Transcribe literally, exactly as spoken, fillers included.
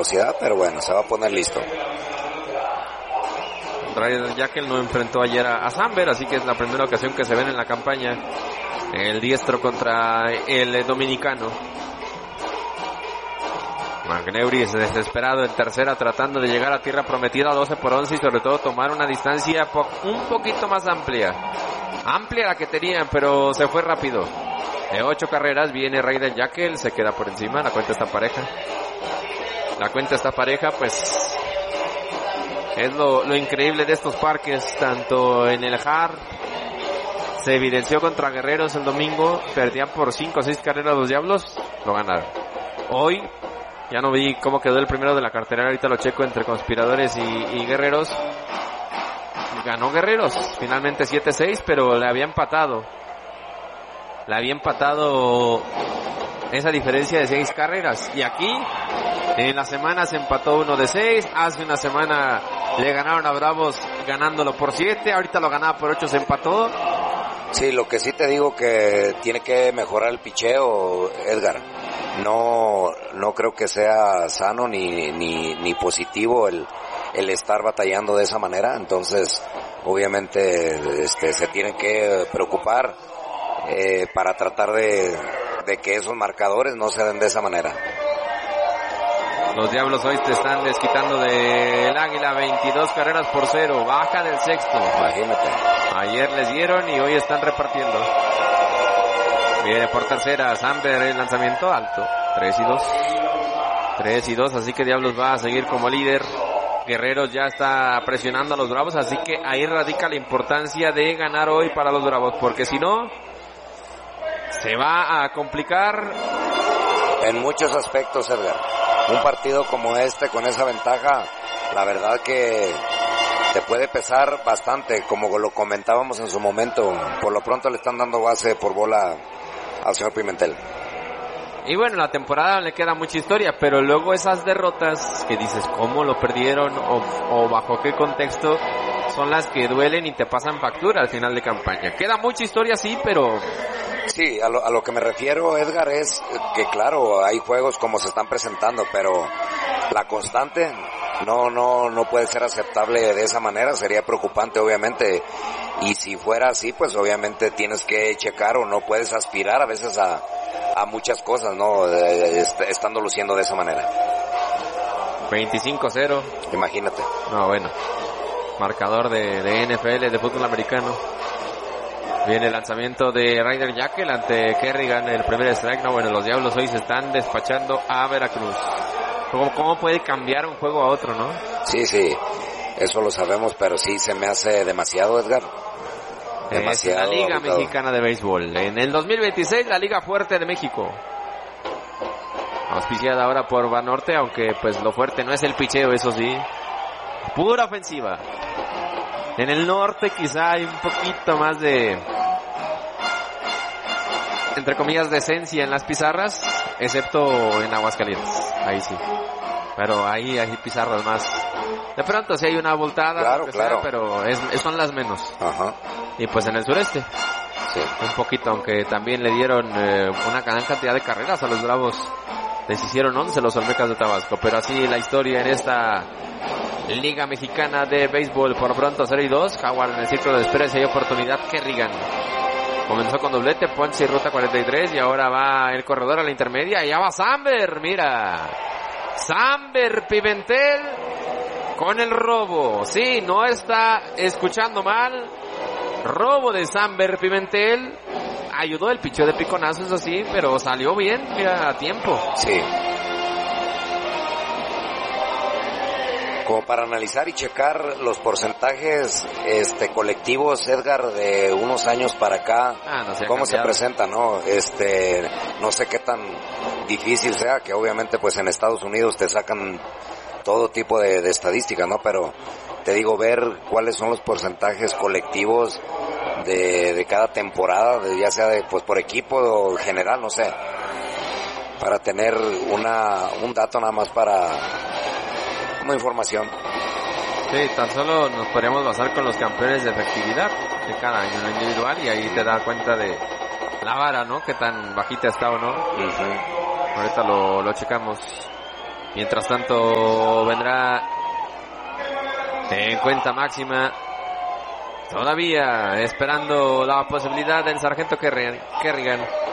velocidad, pero bueno, se va a poner listo. Ryder Yakel no enfrentó ayer a, a Samber, así que es la primera ocasión que se ven en la campaña el diestro contra el dominicano. McNeury es desesperado en tercera, tratando de llegar a tierra prometida, doce por once, y sobre todo tomar una distancia po- un poquito más amplia. Amplia la que tenían, pero se fue rápido. De ocho carreras viene Ryder Yakel, se queda por encima, la cuenta está pareja. La cuenta está pareja, pues es lo, lo increíble de estos parques, tanto en el H A R, se evidenció contra Guerreros el domingo, perdían por cinco o seis carreras los Diablos, lo ganaron. Hoy, ya no vi cómo quedó el primero de la cartelera, ahorita lo checo entre Conspiradores y, y Guerreros. Ganó Guerreros, finalmente siete seis, pero le había empatado. Le había empatado esa diferencia de seis carreras. Y aquí, en la semana se empató uno de seis. Hace una semana le ganaron a Bravos ganándolo por siete. Ahorita lo ganaba por ocho, se empató. Sí, lo que sí te digo que tiene que mejorar el picheo, Edgar. No, no creo que sea sano ni, ni, ni positivo el, el estar batallando de esa manera. Entonces, obviamente, este, se tienen que preocupar eh, para tratar de, de que esos marcadores no se den de esa manera. Los Diablos hoy te están desquitando del Águila, veintidós carreras por cero, baja del sexto. Imagínate. Ayer les dieron y hoy están repartiendo. Viene por tercera, Samber, el lanzamiento alto, tres y dos. tres y dos, así que Diablos va a seguir como líder. Guerreros ya está presionando a los Bravos, así que ahí radica la importancia de ganar hoy para los Bravos, porque si no, se va a complicar. En muchos aspectos, Edgar. Un partido como este, con esa ventaja, la verdad que te puede pesar bastante, como lo comentábamos en su momento. Por lo pronto le están dando base por bola al señor Pimentel. Y bueno, la temporada le queda mucha historia, pero luego esas derrotas que dices cómo lo perdieron o, o bajo qué contexto, son las que duelen y te pasan factura al final de campaña. Queda mucha historia, sí, pero... Sí, a lo, a lo que me refiero, Edgar, es que claro, hay juegos como se están presentando, pero la constante no, no, no puede ser aceptable de esa manera, sería preocupante obviamente, y si fuera así, pues obviamente tienes que checar o no puedes aspirar a veces a, a muchas cosas, ¿no? Estando luciendo de esa manera. veinticinco cero. Imagínate. No, bueno, marcador de, de N F L, de fútbol americano. Viene el lanzamiento de Ryder Yakel ante Kerrigan, el primer strike. No, bueno, los Diablos hoy se están despachando a Veracruz. ¿Cómo, cómo puede cambiar un juego a otro, no? Sí, sí, eso lo sabemos, pero sí se me hace demasiado, Edgar. Demasiado. Es la Liga agotado. Mexicana de Béisbol. En el dos mil veintiséis, la Liga Fuerte de México. Auspiciada ahora por Banorte, aunque pues lo fuerte no es el picheo, eso sí. Pura ofensiva. En el norte quizá hay un poquito más de, entre comillas, de esencia en las pizarras, excepto en Aguascalientes, ahí sí. Pero ahí hay pizarras más. De pronto sí hay una voltada, claro, claro. Sea, pero es, son las menos. Ajá. Y pues en el sureste, sí. Un poquito, aunque también le dieron eh, una gran cantidad de carreras a los Bravos. Les hicieron once los Olmecas de Tabasco, pero así la historia en esta Liga Mexicana de Béisbol. Por pronto cero y dos, Jaguar en el círculo de espera, si hay oportunidad, Kerrigan comenzó con doblete, ponche y ruta cuarenta y tres, y ahora va el corredor a la intermedia, y ya va Samber, mira, Samber Pimentel con el robo, sí, no está escuchando mal, robo de Samber Pimentel. Ayudó el picheo de piconazo, eso sí, pero salió bien, mira, a tiempo. Sí. Como para analizar y checar los porcentajes este colectivos, Edgar, de unos años para acá, ah, no se cómo se presenta, ¿no? Este, no sé qué tan difícil sea, que obviamente pues en Estados Unidos te sacan todo tipo de, de estadísticas, ¿no? Pero te digo, ver cuáles son los porcentajes colectivos de, de cada temporada, de, ya sea de, pues por equipo o general, no sé, para tener una un dato nada más para como información. Sí, tan solo nos podríamos basar con los campeones de efectividad de cada año en lo individual, y ahí te da cuenta de la vara, ¿no? Que tan bajita está o no. Uh-huh. Ahorita lo, lo checamos. Mientras tanto vendrá en cuenta máxima, todavía esperando la posibilidad del sargento Kerrigan.